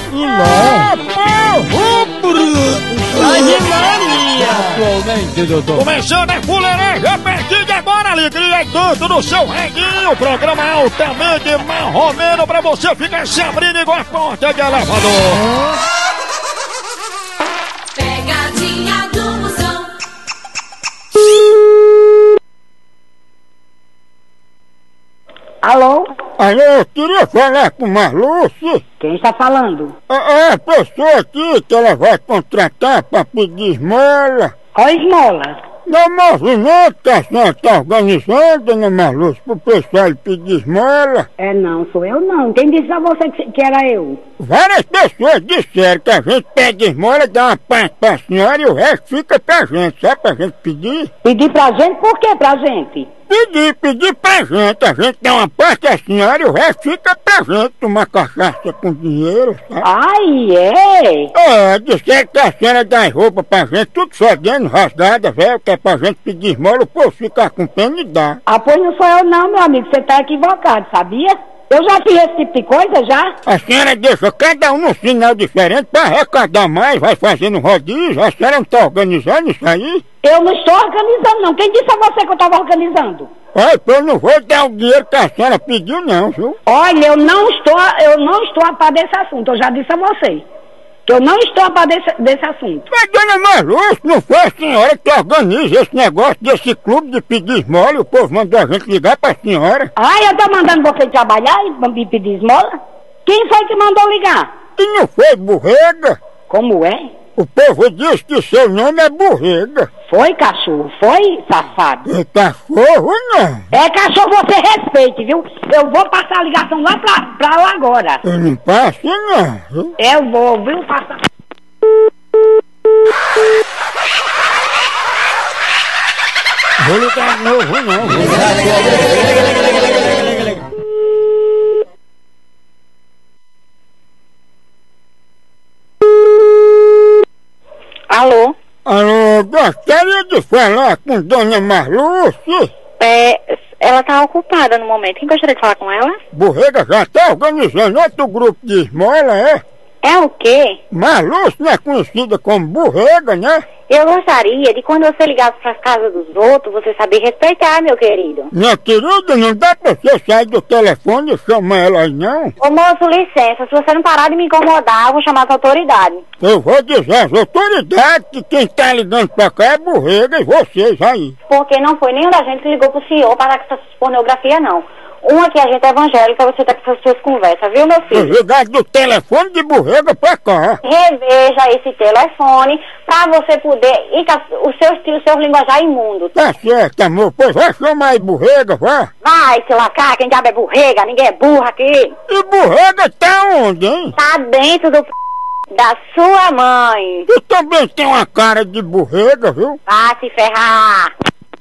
Atualmente, doutor. Começando a fuleiragem a partir de agora, alegria e tudo no seu radinho. Programa altamente marromeno pra você ficar se abrindo igual a porta de elevador. Pegadinha do Moção. Alô? Alô, eu queria falar com Marluce. Quem está falando? É a pessoa aqui que ela vai contratar pra pedir esmola. Qual esmola? No movimento que a senhora está organizando, dona Marluce, pro pessoal pedir esmola. É não, sou eu não. Quem disse a você que era eu? Várias pessoas disseram que a gente pede esmola, dá uma parte pra senhora e o resto fica pra gente, sabe? Pra gente pedir. Pedir pra gente? Por que pra gente? Pedir pra gente, a gente dá uma parte à senhora e o resto fica pra gente tomar cachaça com dinheiro, sabe? Ai, é? Disseram que a senhora dá as roupas pra gente, tudo fedendo, rasgada, velho, que é pra gente pedir esmola, o povo ficar com pena e dá. Ah, pois não sou eu não, meu amigo, você tá equivocado, sabia? Eu já fiz esse tipo de coisa, já? A senhora deixa cada um num sinal diferente pra arrecadar mais, vai fazendo rodízio, a senhora não tá organizando isso aí? Eu não estou organizando não, quem disse a você que eu estava organizando? Olha, eu não vou dar o dinheiro que a senhora pediu não, viu? Olha, eu não estou a par desse assunto, eu já disse a você. Que eu não estou a par desse assunto. Mas dona Marluce, não foi a senhora que organiza esse negócio desse clube de pedir esmola? O povo mandou a gente ligar pra senhora. Ah, eu tô mandando você trabalhar e me pedir esmola? Quem foi que mandou ligar? E não foi Borrega? Como é? O povo diz que seu nome é Borrega. Foi, cachorro? Foi, safado? É cachorro, não? É, cachorro, você respeite, viu? Eu vou passar a ligação lá pra lá agora. Eu não passo, não, viu? Eu vou, viu? Passar... Vou ligar de novo, não. Alô? Alô, gostaria de falar com dona Marluce. Ela tá ocupada no momento. Quem gostaria de falar com ela? Borrega já tá organizando outro grupo de esmola, é? É o quê? Marluce não é conhecida como Borrega, né? Eu gostaria de quando você ligasse pras casas dos outros, você saber respeitar, meu querido. Minha querida, não dá pra você sair do telefone e chamar ela aí, não? Ô moço, licença, se você não parar de me incomodar, eu vou chamar as autoridades. Eu vou dizer às autoridades que quem tá ligando pra cá é Borrega e vocês aí. Porque não foi nenhum da gente que ligou pro senhor para dar com essas pornografia, não. Uma que a gente é evangélica, você tá com essas suas conversas, viu, meu filho? Ligado do telefone de Borrega pra cá. Reveja esse telefone pra você poder ir com os seus linguajar imundos. Tá certo, amor. Pois vai chamar aí Borrega, vá. Vai se lascar, quem diabo é burrega, ninguém é burra aqui. E Borrega tá onde, hein? Tá dentro do da sua mãe. Tu também tem uma cara de Borrega, viu? Vai se ferrar.